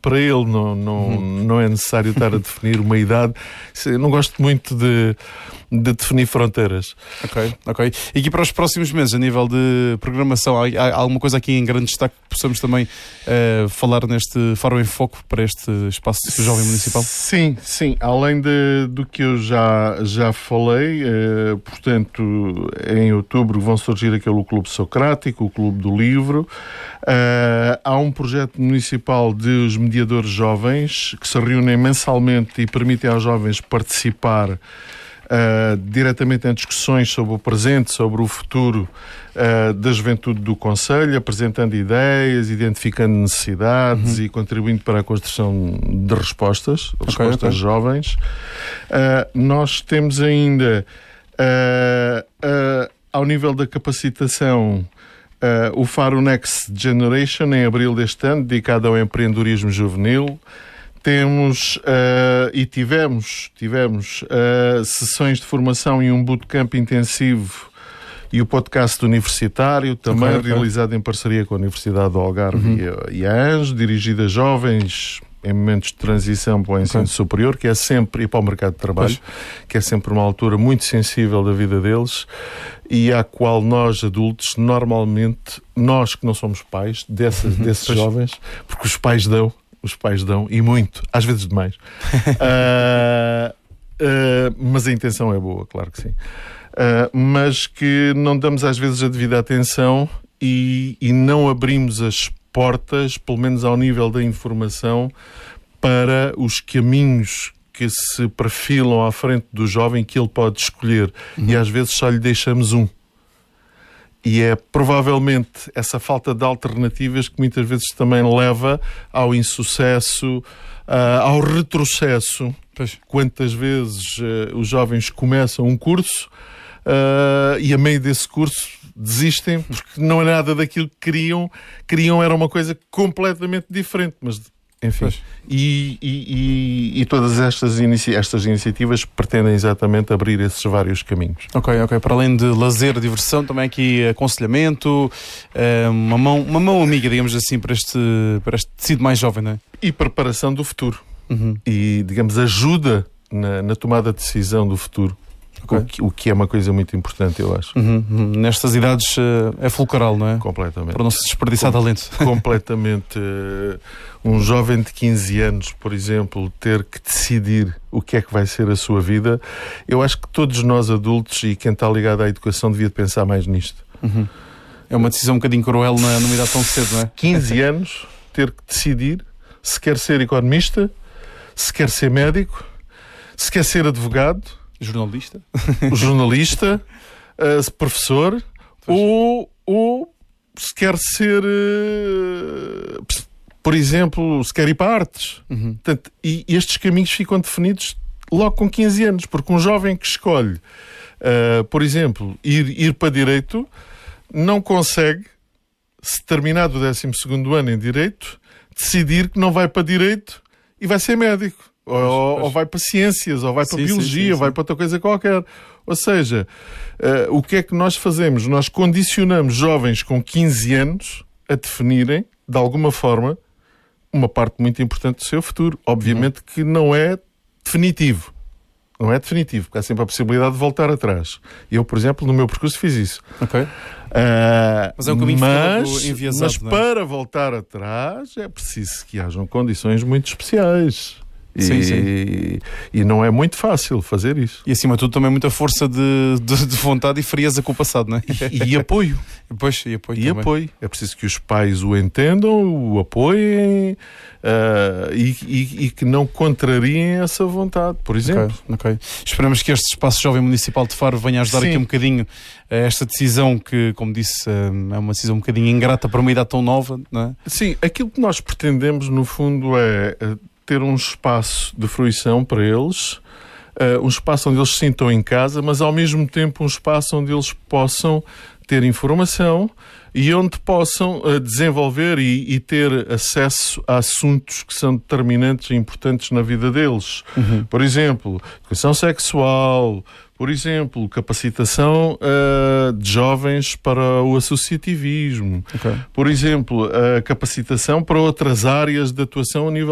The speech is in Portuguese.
para ele, não é necessário estar a definir uma idade. Eu não gosto muito de definir fronteiras. Ok. E aqui para os próximos meses, a nível de programação, há alguma coisa aqui em grande destaque que possamos também falar neste Faro em Foco para este espaço do Jovem Municipal? Sim. Além do que eu já falei, portanto, em outubro vão surgir o Clube Socrático, o Clube do Livro. Há um projeto municipal de mediadores jovens que se reúnem mensalmente e permitem aos jovens participar diretamente em discussões sobre o presente, sobre o futuro da juventude do Concelho, apresentando ideias, identificando necessidades e contribuindo para a construção de respostas jovens. Nós temos ainda, ao nível da capacitação, o Faro Next Generation, em abril deste ano, dedicado ao empreendedorismo juvenil. Temos e tivemos sessões de formação e um bootcamp intensivo e o podcast universitário, também realizado em parceria com a Universidade do Algarve e a ANJ, dirigido a jovens em momentos de transição para o ensino superior, que é sempre, e para o mercado de trabalho, que é sempre uma altura muito sensível da vida deles e à qual nós, adultos, normalmente, nós que não somos pais desses jovens, porque os pais dão, e muito, às vezes demais. Mas a intenção é boa, claro que sim. Mas que não damos às vezes a devida atenção e não abrimos as portas, pelo menos ao nível da informação, para os caminhos que se perfilam à frente do jovem que ele pode escolher. E às vezes só lhe deixamos um. E é provavelmente essa falta de alternativas que muitas vezes também leva ao insucesso, ao retrocesso. Quantas vezes os jovens começam um curso e a meio desse curso desistem porque não é nada daquilo que queriam era uma coisa completamente diferente, mas enfim, e todas estas iniciativas pretendem exatamente abrir esses vários caminhos. Ok. Para além de lazer, diversão, também aqui aconselhamento, uma mão amiga, digamos assim, para este tecido mais jovem, não é? E preparação do futuro. E, digamos, ajuda na tomada de decisão do futuro. O que é uma coisa muito importante, eu acho. Nestas idades é fulcral, não é? Completamente. Para não se desperdiçar talento. Completamente. Um jovem de 15 anos, por exemplo, ter que decidir o que é que vai ser a sua vida, eu acho que todos nós adultos e quem está ligado à educação devia pensar mais nisto. É uma decisão um bocadinho cruel numa idade tão cedo, não é? 15 anos, ter que decidir se quer ser economista, se quer ser médico, se quer ser advogado, jornalista, professor, ou se quer ser, por exemplo, se quer ir para artes. Portanto, e estes caminhos ficam definidos logo com 15 anos, porque um jovem que escolhe, por exemplo, ir para Direito, não consegue, se terminado o 12º ano em Direito, decidir que não vai para Direito e vai ser médico. Ou vai para ciências, ou vai para biologia, ou vai para outra coisa qualquer. Ou seja, o que é que nós fazemos? Nós condicionamos jovens com 15 anos a definirem, de alguma forma, uma parte muito importante do seu futuro. Obviamente que não é definitivo. Não é definitivo, porque há sempre a possibilidade de voltar atrás. Eu, por exemplo, no meu percurso fiz isso. Mas é um caminho enviesado, mas para voltar atrás é preciso que hajam condições muito especiais. E não é muito fácil fazer isso. E acima de tudo também muita força de vontade e frieza com o passado, não é? E apoio. E apoio. É preciso que os pais o entendam, o apoiem e que não contrariem essa vontade, por exemplo. Ok. Esperamos que este espaço Jovem Municipal de Faro venha a ajudar aqui um bocadinho a esta decisão que, como disse, é uma decisão um bocadinho ingrata para uma idade tão nova, não é? Sim, aquilo que nós pretendemos no fundo é ter um espaço de fruição para eles, um espaço onde eles se sintam em casa, mas ao mesmo tempo um espaço onde eles possam ter informação e onde possam desenvolver e ter acesso a assuntos que são determinantes e importantes na vida deles. Por exemplo, educação sexual, por exemplo, capacitação de jovens para o associativismo, por exemplo, capacitação para outras áreas de atuação a nível